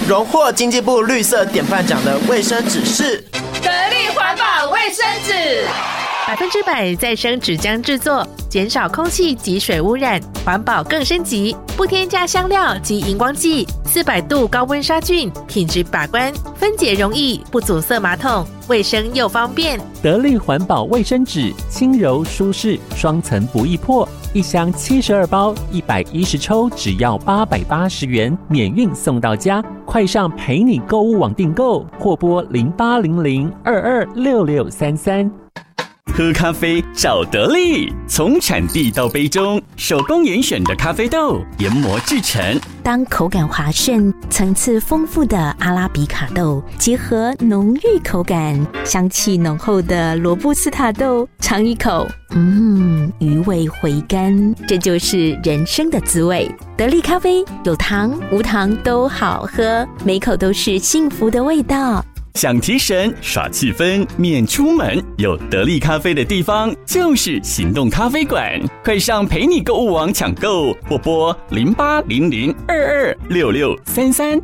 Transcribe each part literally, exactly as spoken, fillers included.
荣获经济部绿色典范奖的卫生纸是得力环保卫生纸， 百分之百再生纸浆制作，减少空气及水污染，环保更升级，不添加香料及荧光剂，四百度高温杀菌，品质把关，分解容易，不阻塞马桶，卫生又方便。 得力环保卫生纸，轻柔舒适，双层不易破，一箱七十二包，一百一十抽，只要八百八十元，免运送到家。快上陪你购物网订购，或拨零八零零二二六六三三。 喝咖啡找得力，从产地到杯中，手工严选的咖啡豆研磨制成。 当口感滑顺、层次丰富的阿拉比卡豆结合浓郁口感、香气浓厚的罗布斯塔豆，尝一口，嗯，余味回甘，这就是人生的滋味。得力咖啡有糖无糖都好喝，每口都是幸福的味道。 想提神耍气氛免出门，有得力咖啡的地方就是行动咖啡馆。快上陪你购物网抢购，或拨零八零零二二六六三三。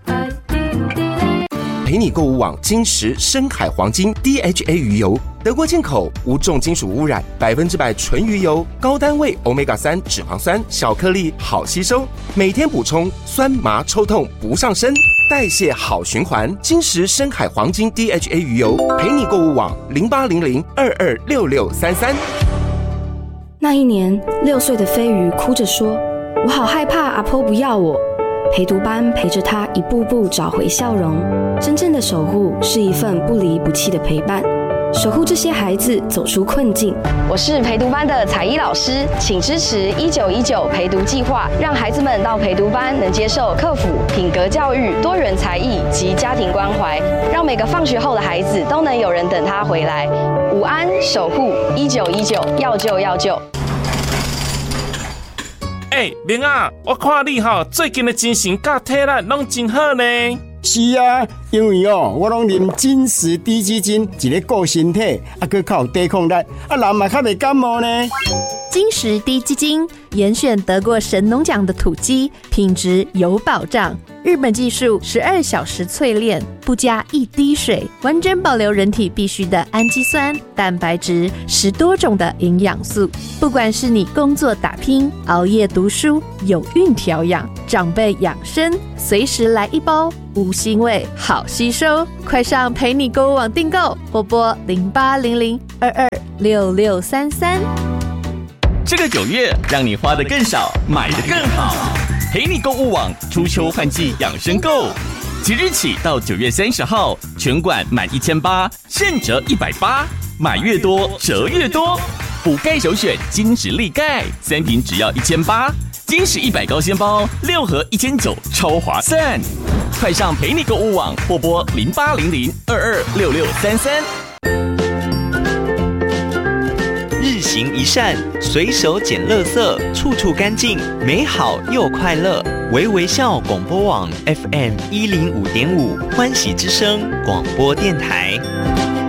陪你购物网金石深海黄金 D H A 鱼油，德国进口，无重金属污染，百分之百纯鱼油，高单位 欧米伽三 脂肪酸，小颗粒好吸收，每天补充，酸麻抽痛不上身，代谢好循环。金石深海黄金 D H A 鱼油，陪你购物网零八零零二二六六三三。 那一年，六岁的飞鱼哭着说：“我好害怕阿婆不要我。”陪读班陪着他一步步找回笑容。真正的守护是一份不离不弃的陪伴，守护这些孩子走出困境。 我是陪读班的彩衣老师，请支持一九一九陪读计划，让孩子们到陪读班能接受课辅、品格教育、多元才艺及家庭关怀，让每个放学后的孩子都能有人等他回来。午安，守护一九一九，要救要救。 哎、欸，明啊，我看你吼最近的精神甲体力拢真好呢。 是啊，因为哦，我拢啉金石低基金，一个顾身体，啊，佮较有抵抗力，啊，人嘛较袂感冒呢。 金石低基金严选得过神农奖的土鸡，品质有保障。日本技术十二小时淬炼，不加一滴水，完整保留人体必需的氨基酸、蛋白质，十多种的营养素。不管是你工作打拼、熬夜读书、有孕调养、长辈养生，随时来一包，无腥味，好吸收。快上陪你购物网订购，或拨零八零零二二六六三三。 这个九月，让你花得更少，买得更好。陪你购物网初秋换季养生购，即日起到九月三十号，全馆满一千八，现折一百八，买越多折越多。补钙首选金石力钙，三瓶只要一千八，金石一百高纤包六盒一千九，超划算。快上陪你购物网，或拨零八零零二二六六三三。 日行一善，随手捡垃圾，处处干净，美好又快乐。微微笑广播网 F M 一零五点五，欢喜之声广播电台。